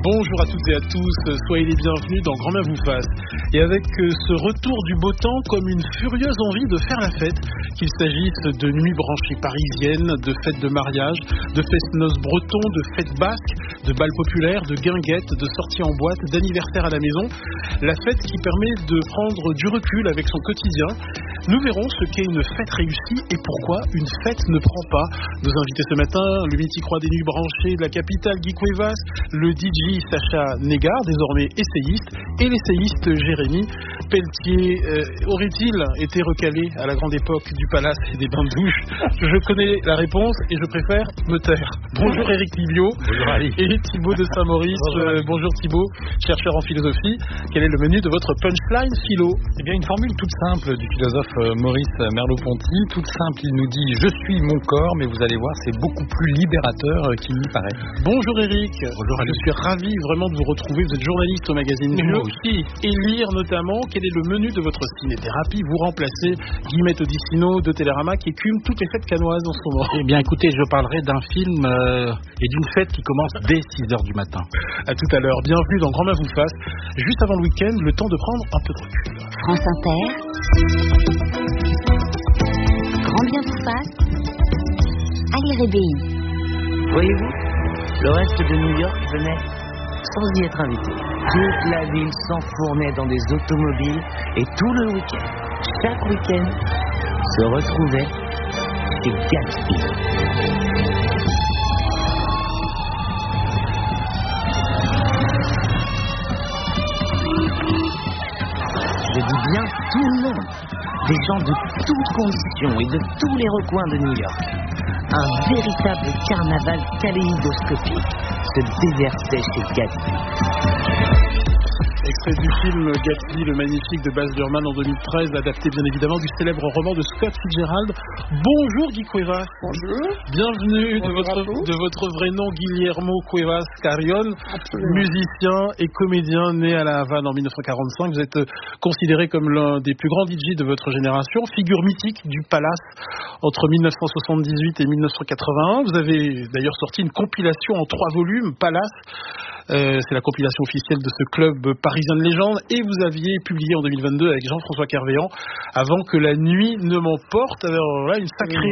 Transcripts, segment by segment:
Bonjour à toutes et à tous, soyez les bienvenus dans Grand Bien vous fasse. Et avec ce retour du beau temps comme une furieuse envie de faire la fête, qu'il s'agisse de nuits branchées parisiennes, de fêtes de mariage, de fest-noces bretons, de fêtes basques, de balles populaires, de guinguettes, de sorties en boîte, d'anniversaires à la maison. La fête qui permet de prendre du recul avec son quotidien. Nous verrons ce qu'est une fête réussie et pourquoi une fête ne prend pas. Nos invités ce matin, le mythique roi des nuits branchées de la capitale, Guy Cuevas, le DJ Sacha Négard, désormais essayiste, et l'essayiste Jérémy Pelletier. Aurait-il été recalé à la grande époque du palace et des bains de douche? Je connais la réponse et je préfère me taire. Bonjour Éric Livio. Bonjour Ali. Et Thibaut de Saint-Maurice. Bonjour Thibaut, chercheur en philosophie. Quel est le menu de votre punchline philo? Eh bien, une formule toute simple du philosophe Maurice Merleau-Ponty. Toute simple, il nous dit « Je suis mon corps », mais vous allez voir, c'est beaucoup plus libérateur qu'il n'y paraît. Bonjour Éric. Bonjour Ali. Je suis ravi vraiment de vous retrouver. Vous êtes journaliste au magazine Bio. Moi aussi. Et lire notamment quel est le menu de votre ciné-thérapie. Vous remplacez Guillemette Odissino de Télérama qui écume toutes les fêtes canoises en ce moment. Eh bien écoutez, je parlerai d'un film et d'une fête qui commence dès 6h du matin. À tout à l'heure. Bienvenue dans Grand Bien vous fasse. Juste avant le week-end, le temps de prendre un peu de recul. France Inter, Grand Bien vous fasse, Ali Rébéi. Voyez-vous, le reste de New York venait sans y être invité. Toute la ville s'enfournait dans des automobiles et tout le week-end, chaque week-end, se retrouvait chez Gatsby. Je dis bien tout le monde, des gens de toutes conditions et de tous les recoins de New York. Un véritable carnaval kaléidoscopique se déversait chez Gatsby. Extrait du film Gatsby, le magnifique de Baz Luhrmann en 2013, adapté bien évidemment du célèbre roman de Scott Fitzgerald. Bonjour Guy Cuevas. Bonjour. Bienvenue. Bonjour de votre vrai nom Guillermo Cuevas Carrion, Absolument. musicien et comédien né à La Havane en 1945. Vous êtes considéré comme l'un des plus grands DJ de votre génération, figure mythique du Palace entre 1978 et 1981. Vous avez d'ailleurs sorti une compilation en 3 volumes, Palace. C'est la compilation officielle de ce club parisien de légende, et vous aviez publié en 2022 avec Jean-François Kervéan Avant que la nuit ne m'emporte. Alors là, une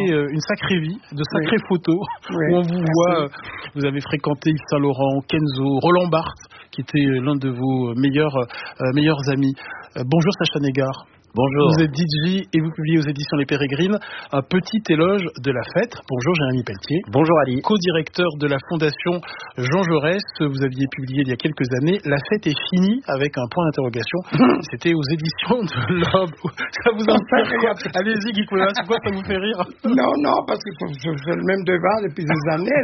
sacrée vie, de sacrées photos, où on vous voit. Vous avez fréquenté Yves Saint Laurent, Kenzo, Roland Barthes, qui était l'un de vos meilleurs amis. Bonjour Sacha Négard. Bonjour. Vous êtes DJ et vous publiez aux éditions Les Pérégrines un petit éloge de la fête. Bonjour Jérémy Pelletier. Bonjour Ali. Co-directeur de la Fondation Jean Jaurès. Vous aviez publié il y a quelques années La fête est finie avec un point d'interrogation. C'était aux éditions de l'Homme. Ça vous inspire quoi? Allez-y Guy Cuevas, pourquoi ça vous fait rire? Non, parce que je fais le même débat depuis des années.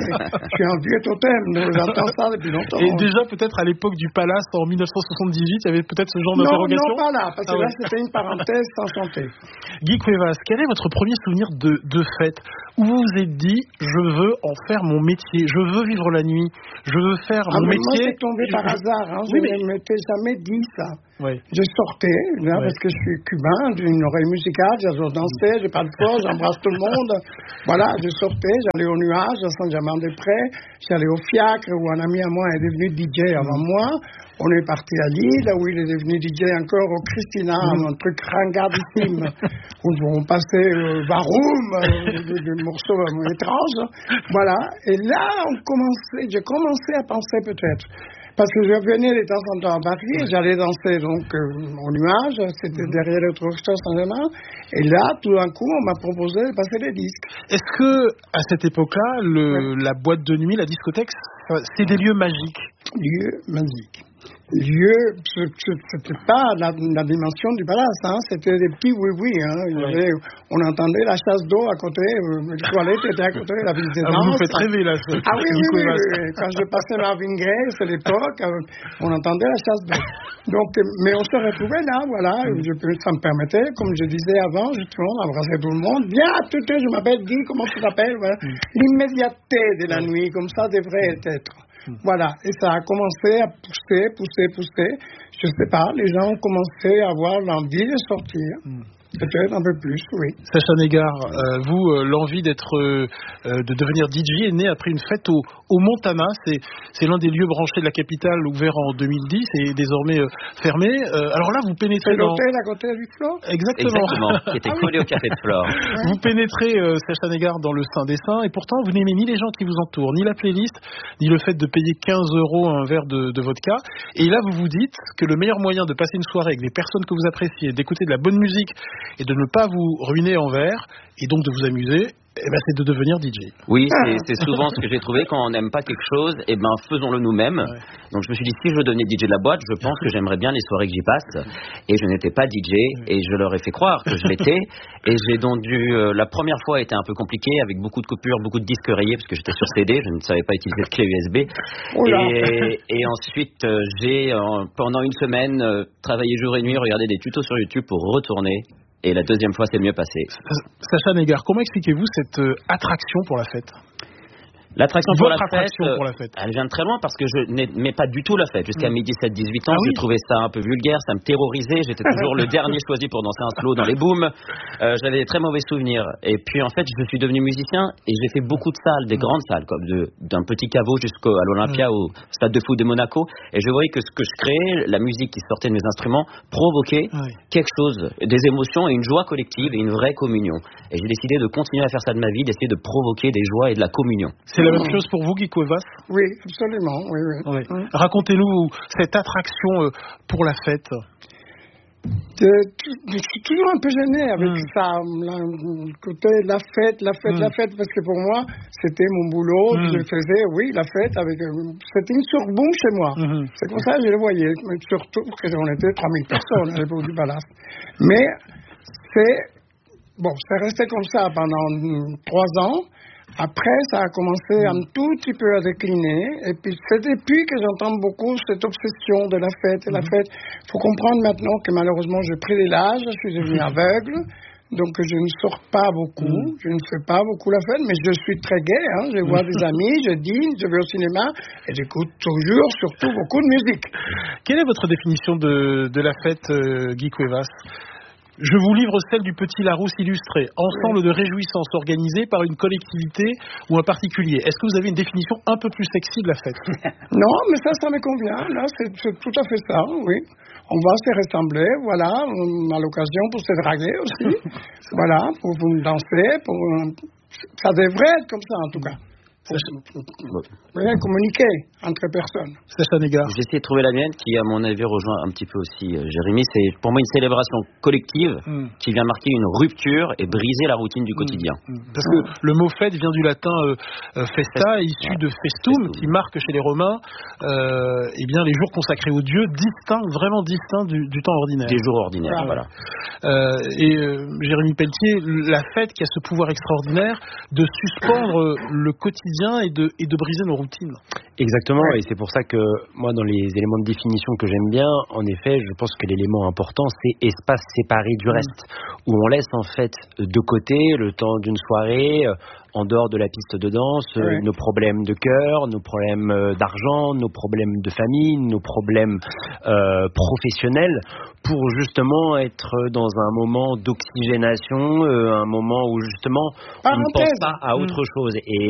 Je suis un vieux totem, donc j'entends ça depuis longtemps. Et déjà peut-être à l'époque du Palace en 1978, il y avait peut-être ce genre d'interrogation? Non, pas là, parce que là c'était une parenthèse sans chanter. Guy Cuevas, quel est votre premier souvenir de fête où vous vous êtes dit je veux en faire mon métier, je veux vivre la nuit, je veux faire mon métier? Moi c'est tombé par hasard, je ne m'étais jamais dit ça. Oui. Je sortais, parce que je suis cubain, j'ai une oreille musicale, j'adore danser, j'ai pas de force, j'embrasse tout le monde. Voilà, je sortais, j'allais au nuage, à Saint-Germain-des-Prés, j'allais au Fiacre, où un ami à moi est devenu DJ avant moi. On est parti à Lille, où il est devenu DJ encore au Christina, un truc ringardissime, où on passait Varoum, des morceaux étranges. Voilà, et là, j'ai commencé à penser peut-être. Parce que je venais de temps en temps à Paris, j'allais danser donc au nuage, c'était derrière le Rockstar Saint-Germain, et là, tout d'un coup, on m'a proposé de passer les disques. Est-ce que, à cette époque-là, la boîte de nuit, la discothèque, c'est des lieux magiques? Lieux magiques. C'était pas la dimension du palace, c'était des petits oui-oui. On entendait la chasse d'eau à côté, les toilettes étaient à côté, la ville des Vous nous faites rêver là. Oui. Quand je passais Marvin Gaye, c'est l'époque, on entendait la chasse d'eau. Donc, mais on se retrouvait là, voilà. Ça me permettait, comme je disais avant, justement, d'embrasser tout le monde. Viens, je m'appelle Guy, comment tu t'appelles? Voilà. L'immédiateté de la nuit, comme ça devrait être. Voilà, et ça a commencé à pousser. Je sais pas, les gens ont commencé à avoir l'envie de sortir. Peut-être un peu plus, oui. Sacha Négar, vous, l'envie de devenir DJ est née après une fête au Montana. C'est l'un des lieux branchés de la capitale, ouvert en 2010 et désormais fermé. Alors là, vous pénétrez c'est l'hôtel à côté du Flore. Exactement, qui était collé au café de Flore. Vous pénétrez, Sacha Négar, dans le sein des saints, et pourtant vous n'aimez ni les gens qui vous entourent, ni la playlist, ni le fait de payer 15 € un verre de vodka. Et là, vous vous dites que le meilleur moyen de passer une soirée avec des personnes que vous appréciez, d'écouter de la bonne musique et de ne pas vous ruiner en verre, et donc de vous amuser, c'est de devenir DJ. Oui, c'est souvent ce que j'ai trouvé. Quand on n'aime pas quelque chose, faisons-le nous-mêmes. Ouais. Donc je me suis dit, si je devenais DJ de la boîte, je pense que j'aimerais bien les soirées que j'y passe. Et je n'étais pas DJ, et je leur ai fait croire que je l'étais. Et j'ai donc la première fois a été un peu compliquée, avec beaucoup de coupures, beaucoup de disques rayés, parce que j'étais sur CD, je ne savais pas utiliser de clé USB. Et ensuite, j'ai, pendant une semaine, travaillé jour et nuit, regardé des tutos sur YouTube pour retourner. Et la deuxième fois, c'est mieux passé. Sacha Négar, comment expliquez-vous cette attraction pour la fête ? L'attraction pour la fête, elle vient de très loin parce que je n'aimais pas du tout la fête. Jusqu'à mes 17-18 ans, je trouvais ça un peu vulgaire, ça me terrorisait. J'étais toujours le dernier choisi pour danser un slow dans les booms. J'avais des très mauvais souvenirs. Et puis en fait, je suis devenu musicien et j'ai fait beaucoup de salles, des grandes salles, comme d'un petit caveau jusqu'à l'Olympia, au stade de foot de Monaco. Et je voyais que ce que je créais, la musique qui sortait de mes instruments, provoquait quelque chose, des émotions et une joie collective et une vraie communion. Et j'ai décidé de continuer à faire ça de ma vie, d'essayer de provoquer des joies et de la communion. C'est la même chose pour vous, Guy Cuevas ? Oui, absolument. Oui. Racontez-nous cette attraction pour la fête. Je suis toujours un peu gêné avec ça, le côté la fête, parce que pour moi, c'était mon boulot. Je faisais, la fête, c'était une surboom chez moi. C'est comme ça que je le voyais, surtout parce qu'on était 3000 personnes à l'époque du Palace. Mais c'est resté comme ça pendant 3 ans. Après, ça a commencé un tout petit peu à décliner. Et puis, c'est depuis que j'entends beaucoup cette obsession de la fête. Et la fête, il faut comprendre maintenant que malheureusement, j'ai pris de l'âge, je suis devenu aveugle. Donc, je ne sors pas beaucoup, je ne fais pas beaucoup la fête, mais je suis très gai. Je vois des amis, je dîne, je vais au cinéma et j'écoute toujours, surtout, beaucoup de musique. Quelle est votre définition de la fête, Guy Cuevas ? Je vous livre celle du Petit Larousse illustré, ensemble de réjouissances organisées par une collectivité ou un particulier. Est-ce que vous avez une définition un peu plus sexy de la fête ? Non, mais ça me convient. Là, c'est tout à fait ça, oui. On va se ressembler, à l'occasion pour se draguer aussi. Pour danser, ça devrait être comme ça en tout cas. Communiquer entre personnes. Sacha Négar. J'ai essayé de trouver la mienne qui, à mon avis, rejoint un petit peu aussi Jérémy. C'est pour moi une célébration collective qui vient marquer une rupture et briser la routine du quotidien. Parce que le mot fête vient du latin festa, issu de festum, qui marque chez les Romains les jours consacrés aux dieux, vraiment distincts du temps ordinaire. Des jours ordinaires, voilà. Jérémy Pelletier, la fête qui a ce pouvoir extraordinaire de suspendre le quotidien et de briser nos routines. Exactement, et c'est pour ça que moi, dans les éléments de définition que j'aime bien, en effet, je pense que l'élément important, c'est espace séparé du reste, où on laisse en fait de côté le temps d'une soirée, en dehors de la piste de danse, nos problèmes de cœur, nos problèmes d'argent, nos problèmes de famille, nos problèmes professionnels, pour justement être dans un moment d'oxygénation, un moment où justement on ne pense pas à autre chose. Et